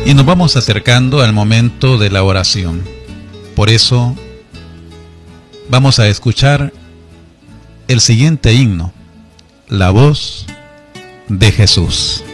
y nos vamos acercando al momento de la oración. Por eso vamos a escuchar el siguiente himno, La voz de Jesús.